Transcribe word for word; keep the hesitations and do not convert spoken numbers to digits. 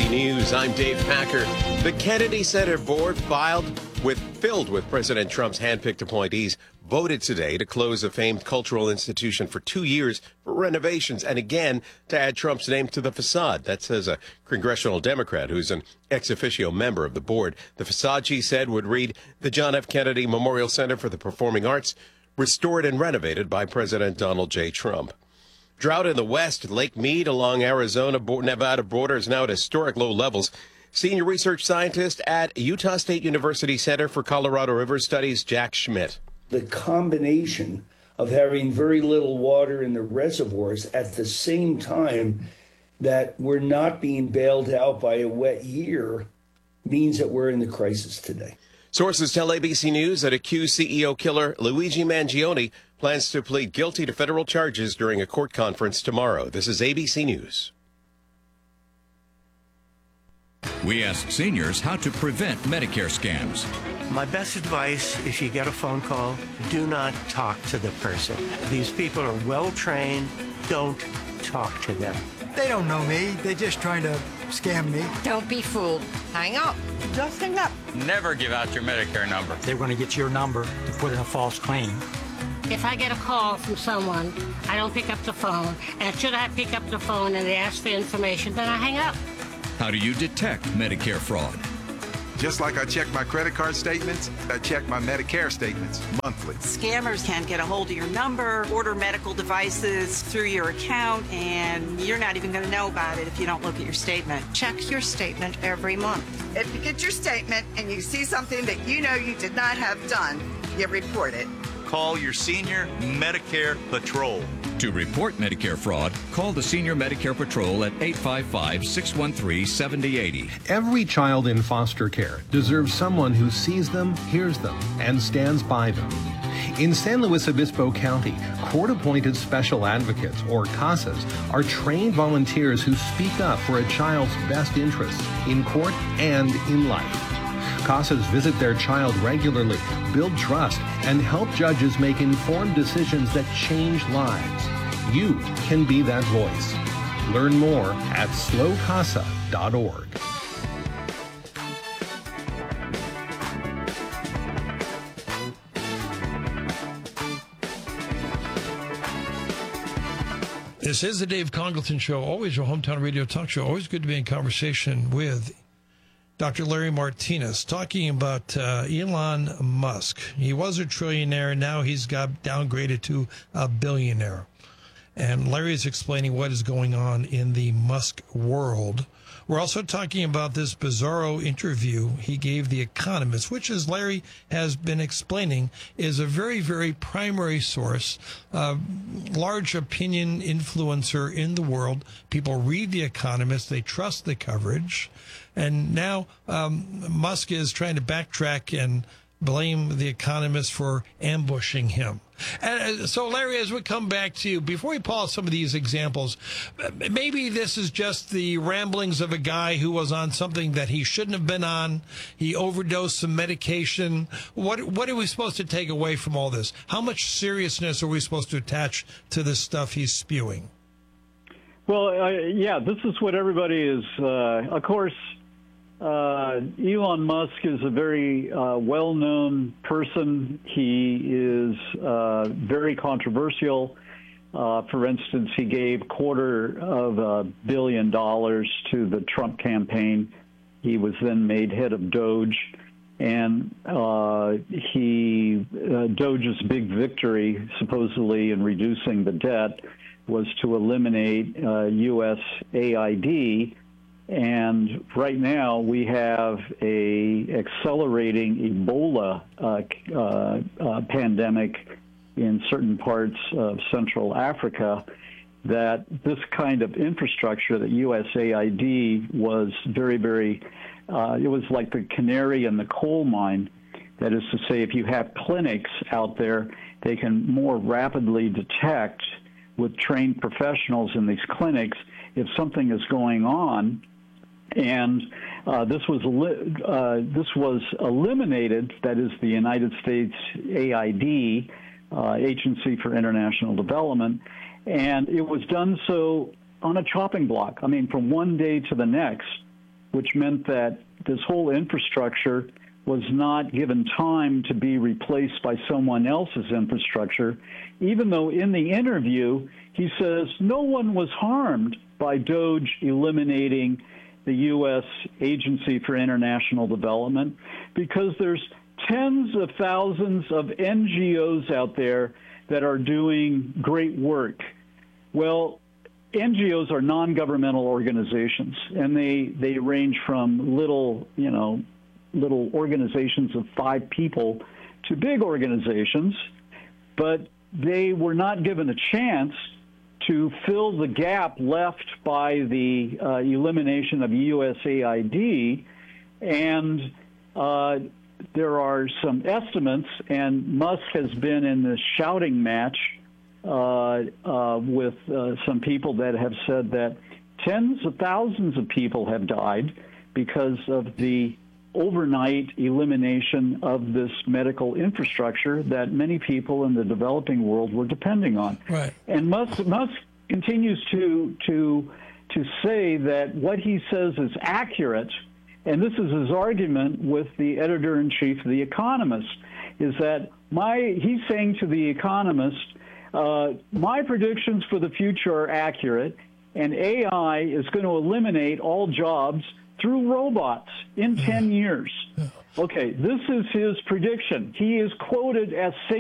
B C News. I'm Dave Packer. The Kennedy Center board filed with filled with President Trump's handpicked appointees voted today to close a famed cultural institution for two years for renovations and again to add Trump's name to the facade. That says a congressional Democrat who's an ex officio member of the board. The facade, she said, would read the John F. Kennedy Memorial Center for the Performing Arts, restored and renovated by President Donald J. Trump. Drought in the west, Lake Mead along Arizona-Nevada border is now at historic low levels. Senior research scientist at Utah State University Center for Colorado River Studies, Jack Schmidt. The combination of having very little water in the reservoirs at the same time that we're not being bailed out by a wet year means that we're in the crisis today. Sources tell A B C News that accused C E O killer Luigi Mangione plans to plead guilty to federal charges during a court conference tomorrow. This is A B C News. We ask seniors how to prevent Medicare scams. My best advice, if you get a phone call, do not talk to the person. These people are well trained. Don't talk to them. They don't know me. They're just trying to scam me. Don't be fooled. Hang up. Just hang up. Never give out your Medicare number. They're going to get your number to put in a false claim. If I get a call from someone, I don't pick up the phone. And should I pick up the phone and they ask for information, then I hang up. How do you detect Medicare fraud? Just like I check my credit card statements, I check my Medicare statements monthly. Scammers can get a hold of your number, order medical devices through your account, and you're not even going to know about it if you don't look at your statement. Check your statement every month. If you get your statement and you see something that you know you did not have done, you report it. Call your Senior Medicare Patrol. To report Medicare fraud, call the Senior Medicare Patrol at eight five five, six one three, seven zero eight zero. Every child in foster care deserves someone who sees them, hears them, and stands by them. In San Luis Obispo County, court-appointed special advocates, or CASAs, are trained volunteers who speak up for a child's best interests in court and in life. CASAs visit their child regularly, build trust, and help judges make informed decisions that change lives. You can be that voice. Learn more at slow casa dot org. This is the Dave Congleton Show, always your hometown radio talk show. Always good to be in conversation with Doctor Larry Martinez, talking about uh, Elon Musk. He was a trillionaire. Now he's got downgraded to a billionaire. And Larry is explaining what is going on in the Musk world. We're also talking about this bizarro interview he gave The Economist, which, as Larry has been explaining, is a very, very primary source, uh, large opinion influencer in the world. People read The Economist. They trust the coverage. And now um, Musk is trying to backtrack and blame The Economist for ambushing him. And so, Larry, as we come back to you, before we pause some of these examples, maybe this is just the ramblings of a guy who was on something that he shouldn't have been on. He overdosed some medication. What what are we supposed to take away from all this? How much seriousness are we supposed to attach to this stuff he's spewing? Well, uh, yeah, this is what everybody is, uh, of course, Uh, Elon Musk is a very uh, well-known person. He is uh, very controversial. Uh, for instance, he gave quarter of a billion dollars to the Trump campaign. He was then made head of Doge, and uh, he uh, Doge's big victory, supposedly in reducing the debt, was to eliminate uh, U S A I D. And right now we have a accelerating Ebola uh, uh, uh, pandemic in certain parts of Central Africa, that this kind of infrastructure that U S A I D was very, very, uh, it was like the canary in the coal mine. That is to say, if you have clinics out there, they can more rapidly detect with trained professionals in these clinics if something is going on. And uh, this was uh, this was eliminated. That is the United States A I D, uh, Agency for International Development, and it was done so on a chopping block. I mean, from one day to the next, which meant that this whole infrastructure was not given time to be replaced by someone else's infrastructure, even though in the interview he says no one was harmed by DOGE eliminating the U S Agency for International Development, because there's tens of thousands of N G Os out there that are doing great work. Well, N G Os are non-governmental organizations, and they, they range from little, you know, little organizations of five people to big organizations, but they were not given a chance to fill the gap left by the uh, elimination of U S A I D. And uh, there are some estimates, and Musk has been in this shouting match uh, uh, with uh, some people that have said that tens of thousands of people have died because of the overnight elimination of this medical infrastructure that many people in the developing world were depending on. Right. And Musk, Musk continues to to to say that what he says is accurate, and this is his argument with the editor-in-chief of The Economist, is that my he's saying to The Economist, uh, my predictions for the future are accurate, and A I is going to eliminate all jobs through robots in ten years. Okay, this is his prediction. He is quoted as saying